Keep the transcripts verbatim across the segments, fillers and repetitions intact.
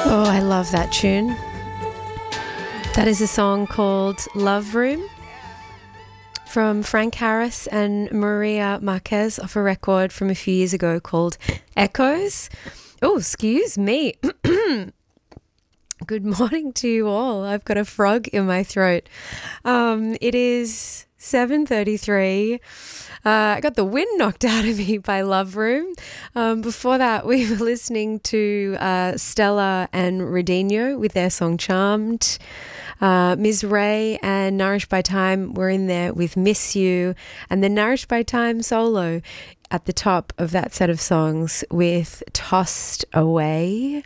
Oh, I love that tune. That is a song called Love Room from Frank Harris and Maria Marquez off a record from a few years ago called Echoes. Oh, excuse me. Good morning to you all. I've got a frog in my throat. Um, it is seven thirty-three. Uh, I got the wind knocked out of me by Love Room. Um, before that, we were listening to uh, Stella and Redinho with their song Charmed. Uh, Miz Ray and Nourished by Time were in there with Miss You, and the Nourished by Time solo at the top of that set of songs with Tossed Away.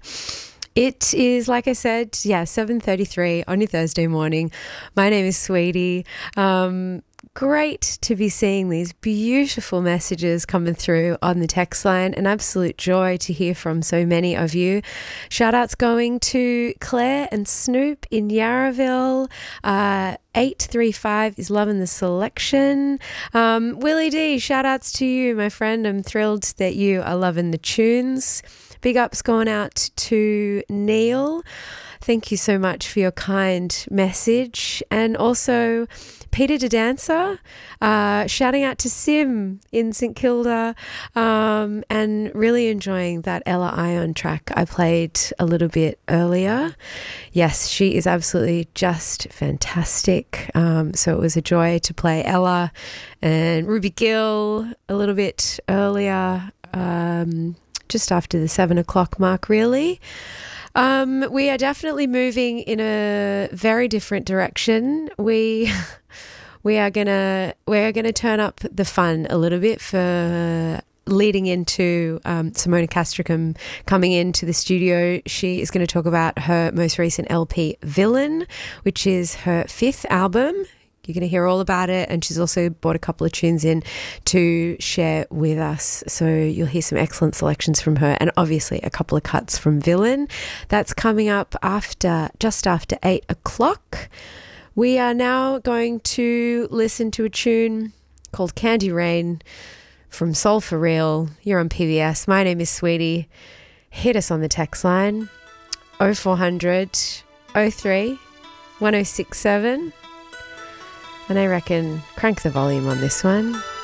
It is, like I said, yeah, seven thirty-three on your Thursday morning. My name is Sweetie. Um, great to be seeing these beautiful messages coming through on the text line. An absolute joy to hear from so many of you. Shout outs going to Claire and Snoop in Yarraville. Uh, eight three five is loving the selection. Um, Willie D, shout outs to you, my friend. I'm thrilled that you are loving the tunes. Big ups going out to Neil. Thank you so much for your kind message. And also Peter de Dancer, uh, shouting out to Sim in St Kilda, um, and really enjoying that Ella Ion track I played a little bit earlier. Yes, she is absolutely just fantastic. Um, so it was a joy to play Ella and Ruby Gill a little bit earlier, um, just after the seven o'clock mark, really. Um, we are definitely moving in a very different direction. We we are gonna we're gonna turn up the fun a little bit for leading into um, Simona Castricum coming into the studio. She is going to talk about her most recent L P, Villain, which is her fifth album. You're going to hear all about it, and she's also brought a couple of tunes in to share with us. So you'll hear some excellent selections from her, and obviously a couple of cuts from Villain. That's coming up after, just after eight o'clock. We are now going to listen to a tune called Candy Rain from Soul for Real. You're on P B S. My name is Sweetie. Hit us on the text line oh four hundred, oh three, one oh six seven. And I reckon crank the volume on this one.